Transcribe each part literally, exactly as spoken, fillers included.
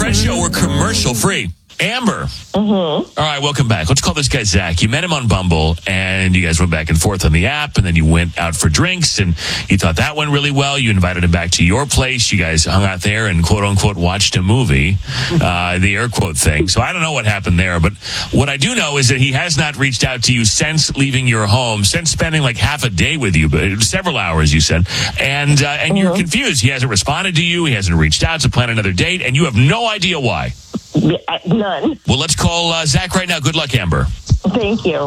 Fred Show, we're commercial free. Amber. Mm-hmm. All right, welcome back. Let's call this guy Zach. You met him on Bumble, and you guys went back and forth on the app, and then you went out for drinks, and you thought that went really well. You invited him back to your place. You guys hung out there and, quote-unquote, watched a movie, uh, the air quote thing. So I don't know what happened there, but what I do know is that he has not reached out to you since leaving your home, since spending like half a day with you, but several hours, you said, and uh, and mm-hmm. you're confused. He hasn't responded to you. He hasn't reached out to plan another date, and you have no idea why. Yeah, none. Well, let's call uh, Zach right now. Good luck, Amber. Thank you.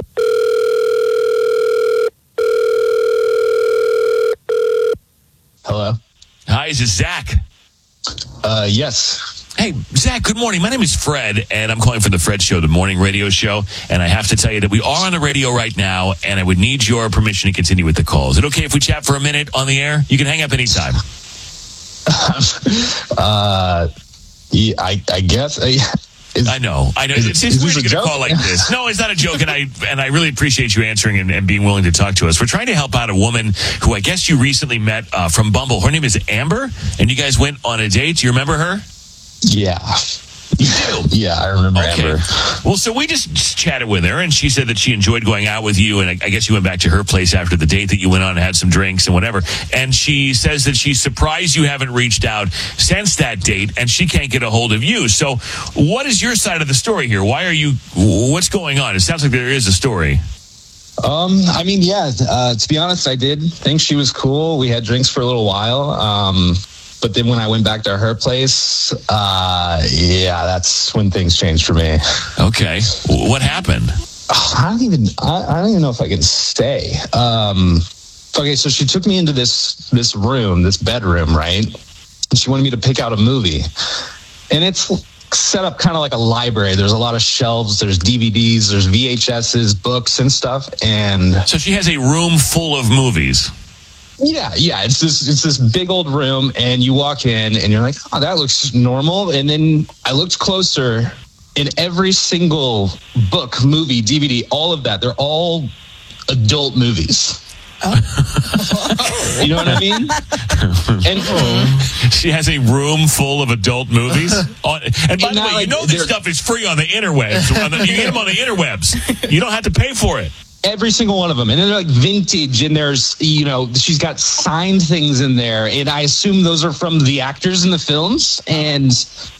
Hello? Hi, is this Zach? Uh, yes. Hey, Zach, good morning. My name is Fred, and I'm calling from the Fred Show, the morning radio show. And I have to tell you that we are on the radio right now, and I would need your permission to continue with the call. Is it okay if we chat for a minute on the air? You can hang up anytime. uh... Yeah, I, I guess. Uh, is, I know. I know. Is, it's is weird this to a get a joke? call like this. No, it's not a joke, and I and I really appreciate you answering and, and being willing to talk to us. We're trying to help out a woman who I guess you recently met uh, from Bumble. Her name is Amber, and you guys went on a date. Do you remember her? Yeah. Yeah, I remember okay. Amber. Well, so we just chatted with her, and she said that she enjoyed going out with you, and I, I guess you went back to her place after the date that you went on and had some drinks and whatever. And she says that she's surprised you haven't reached out since that date, and she can't get a hold of you. So what is your side of the story here? Why are you, what's going on? It sounds like there is a story. Um, I mean, yeah, uh, to be honest, I did think she was cool. We had drinks for a little while. Um, But then when I went back to her place, uh, yeah, that's when things changed for me. Okay. What happened? Oh, I don't even, I, I don't even know if I can stay. Um, okay, so she took me into this, this room, this bedroom, right? And she wanted me to pick out a movie. And it's set up kind of like a library. There's a lot of shelves, there's D V Ds, there's V H S's, books and stuff. And so she has a room full of movies. Yeah, yeah. It's this it's this big old room, and you walk in, and you're like, oh, that looks normal. And then I looked closer, and every single book, movie, D V D, all of that, they're all adult movies. Oh. You know what I mean? And she has a room full of adult movies. On, and by and the way, like, you know this stuff is free on the interwebs. On the, you get them on the interwebs. You don't have to pay for it. Every single one of them. And they're like vintage, and there's, you know, she's got signed things in there. And I assume those are from the actors in the films. And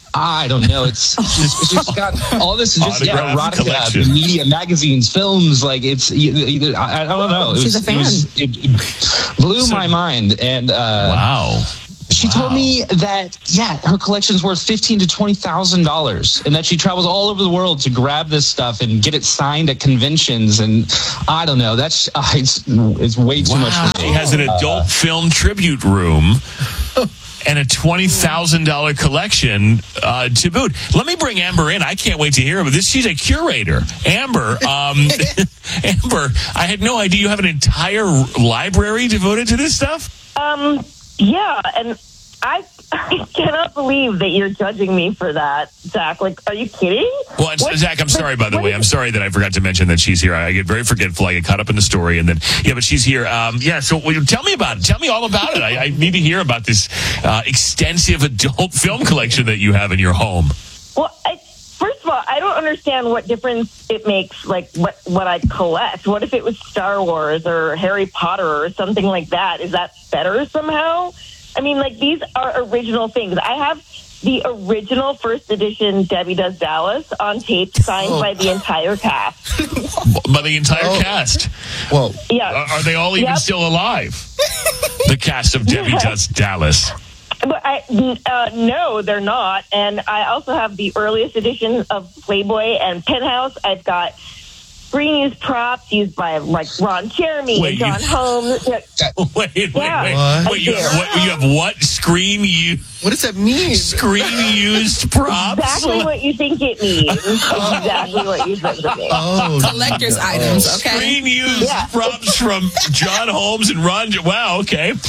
I don't know. It's just, it's just got all this just yeah, erotica, media, magazines, films. Like it's, I, I don't know. It She's was, a fan. It, was, it, it blew so, my mind. And uh, wow. She wow. told me that, yeah, her collection's worth fifteen to twenty thousand dollars, and that she travels all over the world to grab this stuff and get it signed at conventions. And I don't know, that's uh, it's, it's way too wow. much for me. She has an adult uh, film tribute room and a twenty thousand dollars collection uh, to boot. Let me bring Amber in. I can't wait to hear about this. She's a curator. Amber, um, Amber, I had no idea you have an entire library devoted to this stuff. Um. Yeah, and I, I cannot believe that you're judging me for that, Zach. Like, are you kidding? Well, what? Zach, I'm sorry, by the way. I'm sorry that I forgot to mention that she's here. I get very forgetful. I get caught up in the story, and then, yeah, but she's here. Um, yeah, so well, tell me about it. Tell me all about it. I, I need to hear about this uh, extensive adult film collection that you have in your home. Well, I, first of all, I don't understand what difference it makes, like, what, what I collect. What if it was Star Wars or Harry Potter or something like that? Is that better somehow? I mean, like, these are original things. I have the original first edition Debbie Does Dallas on tape, signed oh. by the entire cast. By the entire oh. cast? Well, yeah. Are, are they all even yep. still alive? The cast of Debbie yeah. Does Dallas. But I, uh, no, they're not. And I also have the earliest edition of Playboy and Penthouse. I've got screen used props used by like Ron Jeremy wait, and John you, Holmes. Wait, wait, yeah. wait. What? wait you, have, what, you have what? Screen used? What does that mean? Screen used props? Exactly what you think it means. Exactly what you think it means. Oh, collector's no. items, okay? Screen used yeah. props from John Holmes and Ron. Wow, okay.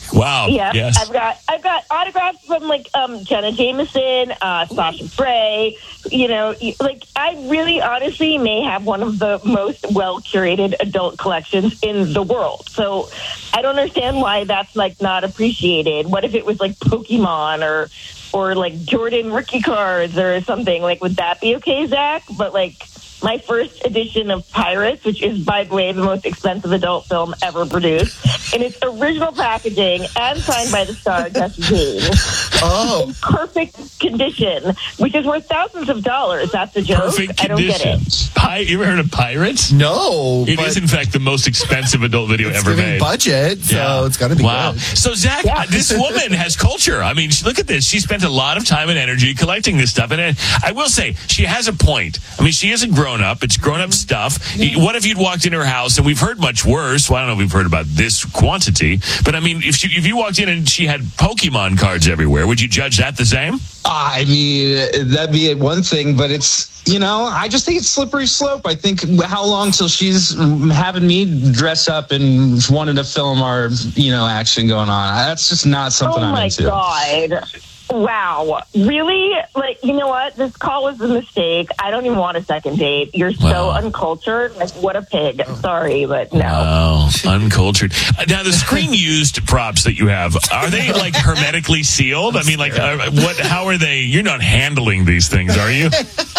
Wow. Yeah, Yes. I've got I've got autographs from like um, Jenna Jameson, uh, Sasha Frey. You know, like I really, honestly, may have one of the most well curated adult collections in the world. So I don't understand why that's like not appreciated. What if it was like Pokemon or or like Jordan rookie cards or something? Like, would that be okay, Zach? But like. My first edition of Pirates, which is, by the way, the most expensive adult film ever produced, in its original packaging and signed by the star, Jesse James. Oh. In perfect condition, which is worth thousands of dollars. That's a joke. Perfect I don't get condition. it. Pi- you ever heard of Pirates? No. It but is, in fact, the most expensive adult video it's ever giving made. budget, so Yeah. it's got to be Wow. good. So, Zach, Yeah. this woman has culture. I mean, look at this. She spent a lot of time and energy collecting this stuff. And I will say, she has a point. I mean, she isn't grown up. It's grown up stuff. What if you'd walked in her house, and we've heard much worse. Well, I don't know if we've heard about this quantity. But, I mean, if, she, if you walked in and she had Pokemon cards everywhere, would you judge that the same? I mean, that'd be one thing, but it's, you know, I just think it's slippery slope. I think how long till she's having me dress up and wanting to film our, you know, action going on. That's just not something Oh I'm my into. God. Wow. Really? Like, you know what? This call was a mistake. I don't even want a second date. You're so Wow. uncultured. Like, what a pig. Sorry, but no. Oh, uncultured. Uh, Now, the screen used props that you have, are they like hermetically sealed? I mean, like, uh, what? How are they? You're not handling these things, are you?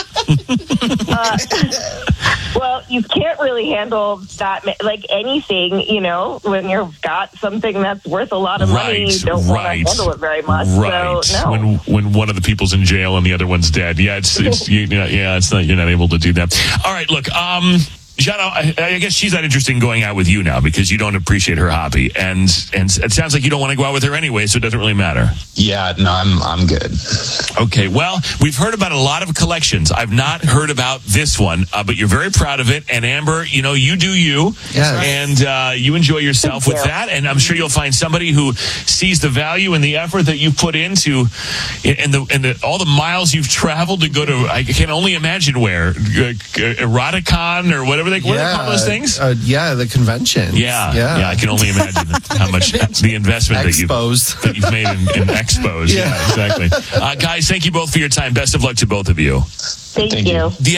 Uh, well, you can't really handle that, ma- like anything, you know, when you've got something that's worth a lot of money, Right, you don't want right. to handle it very much. Right. So, no. When when one of the people's in jail and the other one's dead. Yeah, it's it's you know, yeah, it's not you're not able to do that. All right, look, um Jana, I, I guess she's not interested in going out with you now because you don't appreciate her hobby, and and it sounds like you don't want to go out with her anyway, so it doesn't really matter. Yeah, no, I'm I'm good. Okay, well, we've heard about a lot of collections. I've not heard about this one, uh, but you're very proud of it. And Amber, you know, you do you, Yes. and uh, you enjoy yourself Thank with you. that. And I'm sure you'll find somebody who sees the value and the effort that you put into, and the and the, all the miles you've traveled to go to. I can only imagine where uh, Eroticon or whatever they what do they call those things. Uh, yeah, the convention. Yeah, yeah, I can only imagine how much the investment that you've, Exposed. that you've made in, in expos. Yeah, Yeah. exactly. Uh, guys, thank you both for your time. Best of luck to both of you. Thank, Thank you. you. The